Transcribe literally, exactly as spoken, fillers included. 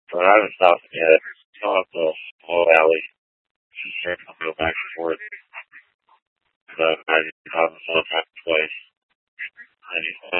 So I haven't stopped yet. Go up the whole alley. Just start to go back and forth. But I just caught myself half twice. I just